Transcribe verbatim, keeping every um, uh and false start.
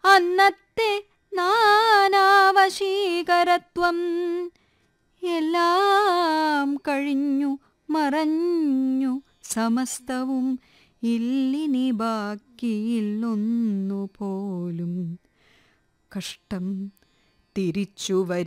അന്നത്തെ നാനാവശീകരത്വം എല്ലാം കഴിഞ്ഞു മറഞ്ഞു സമസ്തവും ഇല്ലിനി ബാക്കിയില്ലൊന്നു പോലും. കഷ്ടം തിരിച്ചു വരി